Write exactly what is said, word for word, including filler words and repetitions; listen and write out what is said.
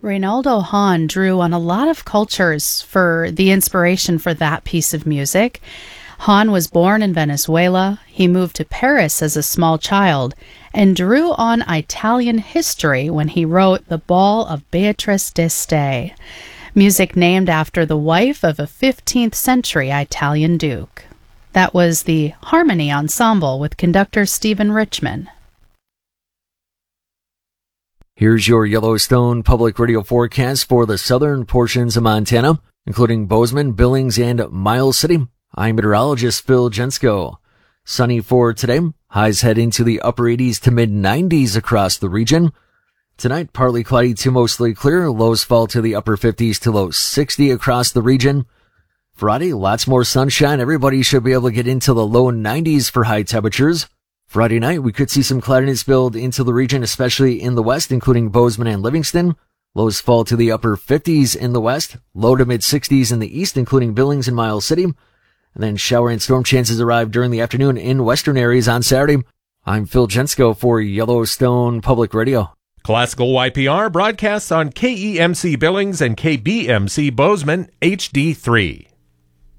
Reynaldo Hahn drew on a lot of cultures for the inspiration for that piece of music. Hahn was born in Venezuela. He moved to Paris as a small child and drew on Italian history when he wrote The Ball of Beatrice d'Este, music named after the wife of a fifteenth century Italian duke. That was the Harmony Ensemble with conductor Stephen Richman. Here's your Yellowstone Public Radio forecast for the southern portions of Montana, including Bozeman, Billings, and Miles City. I'm meteorologist Phil Jensko. Sunny for today. Highs head into the upper eighties to mid nineties across the region. Tonight, partly cloudy to mostly clear. Lows fall to the upper fifties to low sixty across the region. Friday, lots more sunshine. Everybody should be able to get into the low nineties for high temperatures. Friday night, we could see some cloudiness build into the region, especially in the west, including Bozeman and Livingston. Lows fall to the upper fifties in the west, low to mid sixties in the east, including Billings and Miles City. And then shower and storm chances arrive during the afternoon in western areas on Saturday. I'm Phil Jensko for Yellowstone Public Radio. Classical Y P R broadcasts on K E M C Billings and K B M C Bozeman H D three.